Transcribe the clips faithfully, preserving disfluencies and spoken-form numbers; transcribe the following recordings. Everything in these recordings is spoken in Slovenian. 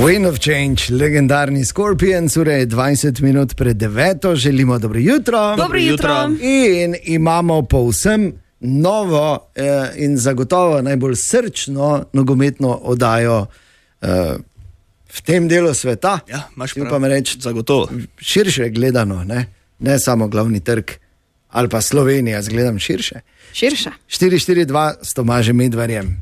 Wind of Change, legendarni Scorpions, ura je dvajset minut pred deveto, želimo dobro jutro. Dobro jutro. In imamo povsem novo eh, in zagotovo najbolj srčno nogometno oddajo eh, v tem delu sveta. Ja, imaš prav. Pa reč, zagotovo. Širše gledano, ne? Ne samo glavni trg ali pa Slovenija, zgledam širše. Širše. štiri štiri dva s Tomažem Medvarjem.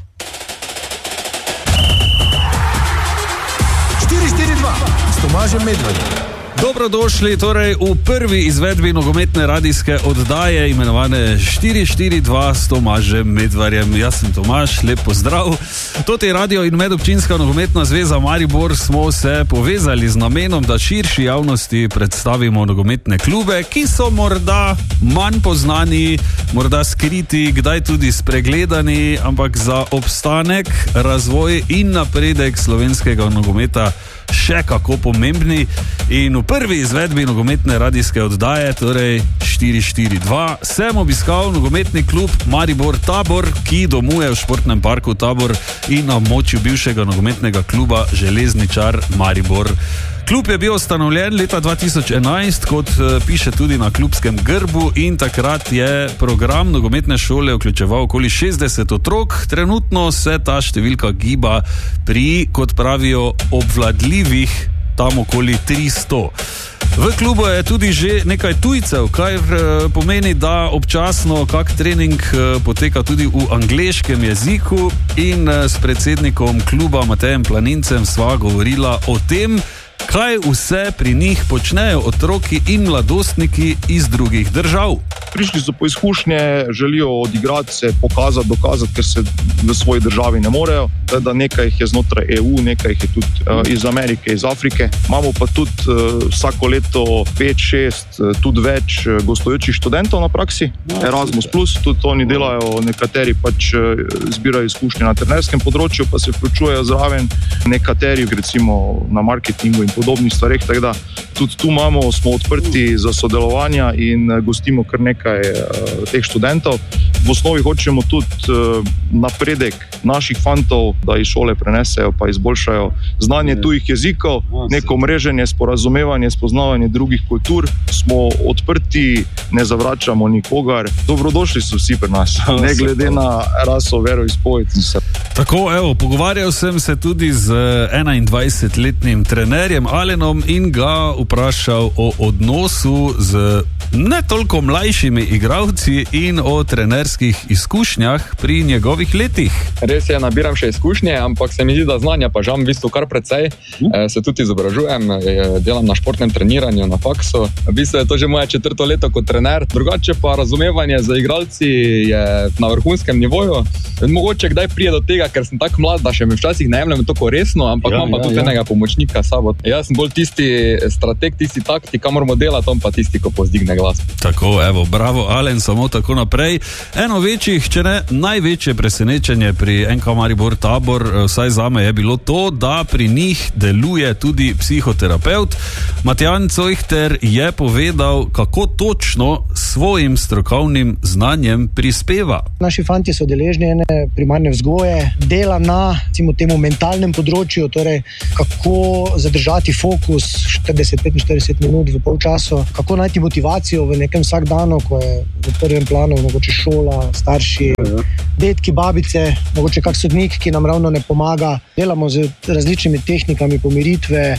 štiri štiri dva s Tomažem Medvarjem. Dobrodošli torej v prvi izvedbi nogometne radijske oddaje imenovane štiri štiri dva s Tomažem Medvarjem. Jaz sem Tomaž, lep pozdrav. Toti radio in medobčinska nogometna zveza Maribor smo se povezali z namenom, da širši javnosti predstavimo nogometne klube, ki so morda manj poznani, morda skriti, kdaj tudi spregledani, ampak za obstanek, razvoj in napredek slovenskega nogometa še kako pomembni. In v prvi izvedbi nogometne radijske oddaje, torej štiri štiri dva, sem obiskal nogometni klub Maribor Tabor, ki domuje v športnem parku Tabor in na območju bivšega nogometnega kluba Železničar Maribor. Klub je bil ustanovljen leta dva tisoč enajst, kot piše tudi na klubskem grbu, in takrat je program nogometne šole vključeval okoli šestdeset otrok. Trenutno se ta številka giba pri, kot pravijo, obvladljivih tam okoli tristo. V klubu je tudi že nekaj tujcev, kar pomeni, da občasno kak trening poteka tudi v angleškem jeziku, in s predsednikom kluba Matejem Planincem sva govorila o tem, kaj vse pri njih počnejo otroki in mladostniki iz drugih držav. Prišli so po izkušnje, želijo odigrati se, pokazati, dokazati, ker se v svoji državi ne morejo. Da nekaj jih je znotraj E U, nekaj jih je tudi uh, iz Amerike, iz Afrike. Imamo pa tudi uh, vsako leto pet, šest, uh, tudi več uh, gostujočih študentov na praksi. Erasmus plus, tudi oni delajo, nekateri pač uh, zbirajo izkušnje na trenerskem področju, pa se vključujejo zraven, nekateri recimo na marketingu in podobnih stvareh, tako da tudi tu imamo, smo odprti za sodelovanja in uh, gostimo kar nekaj uh, teh študentov. V osnovi hočemo tudi uh, napredek naših fantov, da iz šole prenesejo pa izboljšajo znanje tujih jezikov, neko mreženje, sporazumevanje, spoznavanje drugih kultur. Smo odprti, ne zavračamo nikogar. Dobrodošli so vsi pri nas, ne glede na raso, veroizpoved. Tako, evo, pogovarjal sem se tudi z enaindvajsetletnim trenerjem Alenom in ga vprašal o odnosu z ne toliko mlajšimi igralci in o trenerskih izkušnjah pri njegovih letih. Res je, nabiram še izkušnje, ampak se mi zdi, da znanja pa žal v bistvu kar precej. E, se tudi izobražujem, delam na športnem treniranju na faksu. V bistvu je to že moje četrto leto kot trener. Drugače pa razumevanje za igralci je na vrhunskem nivoju. Mogoče kdaj prije do tega, ker sem tako mlad, da še me včasih ne jemljem tako resno, ampak ja, imam pa ja, tudi ja. enega pomočnika sabo. Jaz sem bolj tisti strateg, tisti taktik, kam moramo delati, on pa tisti, ko pozdigne glas. Tako, evo, bravo Alen, samo tako naprej. Eno večjih, če ne največje presenečenje pri N K Maribor Tabor, vsaj zame, je bilo to, da pri njih deluje tudi psihoterapeut. Matjan Cojhter je povedal, kako točno svojim strokovnim znanjem prispeva. Naši fanti so deležni ene primarne vzgoje, dela na recimo, temu mentalnem področju, torej kako zadržati fokus štirideset do petinštirideset minut v polčasu, kako najti motivacijo v nekem vsakdanu, ko je v prvem planu mogoče šola, starši, dedki, babice, mogoče kak sodnik, ki nam ravno ne pomaga. Delamo z različnimi tehnikami pomiritve,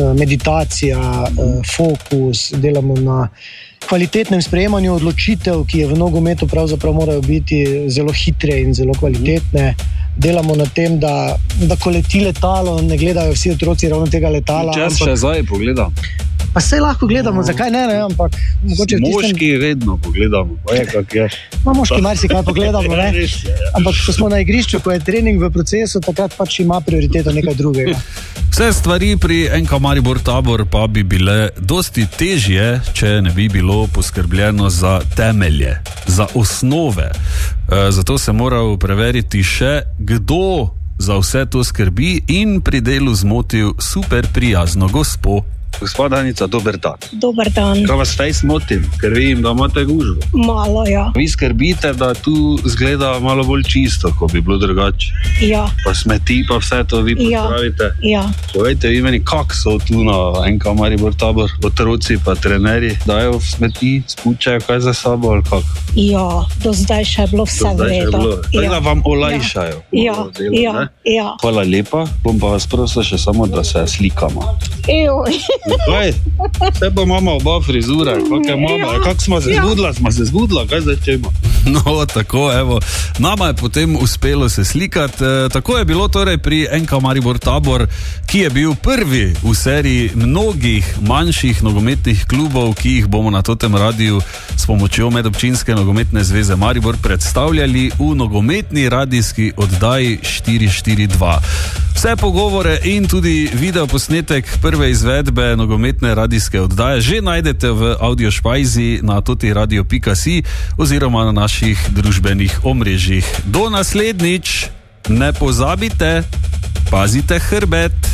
meditacija, fokus, delamo na kvalitetnem sprejemanju odločitev, ki je v nogometu pravzaprav morajo biti zelo hitre in zelo kvalitetne. Delamo na tem, da, da ko leti letalo, ne gledajo vsi otroci ravno tega letala. Čas ampak... še zdaj pogledam. Pa sej lahko gledamo, no. Zakaj ne, ne, ampak... Mogoče moški tistem... vedno pogledamo, pa je kak je. Ma moški marsi kaj pogledamo, ne? Ampak ko smo na igrišču, ko je trening v procesu, takrat pač ima prioriteto nekaj drugega. Vse stvari pri N K Maribor Tabor pa bi bile dosti težje, če ne bi bilo poskrbljeno za temelje, za osnove. E, zato se moral preveriti še, kdo za vse to skrbi, in pri delu zmotil super prijazno gospo. Gospod Danica, dober dan. Dober dan. Kaj vas fejs motim, ker vidim, da imate gužvo. Malo, ja. Vi skrbite, da tu zgleda malo bolj čisto, ko bi bilo drugače. Ja. Pa smeti, pa vse to vi popravite. Ja. Povejte vi meni, kak so tu na N K Maribor Tabor, otroci pa trenerji, dajo v smeti, spučajo kaj za sabo ali kak? Ja, do zdaj še je bilo vse v redu. Tako da vam olajšajo. Ja, delo, ja, ja. Hvala lepa, bom pa vas prosil še samo, da se slikamo. Ejo. Kaj? Vse pa imamo oba frizure, kak je mama, ja. Kak smo se ja. zbudila, smo se zbudila, kaj zdaj čemo? No, tako, evo, nama je potem uspelo se slikati, e, tako je bilo torej pri N K Maribor Tabor, ki je bil prvi v seriji mnogih manjših nogometnih klubov, ki jih bomo na totem radiju s pomočjo Medobčinske nogometne zveze Maribor predstavljali v nogometni radijski oddaji štiri štiri dva. Vse pogovore in tudi videoposnetek prve izvedbe nogometne radijske oddaje že najdete v audiošpajzi na totiradio pika si oziroma na naših družbenih omrežjih. Do naslednjič, ne pozabite, pazite hrbet.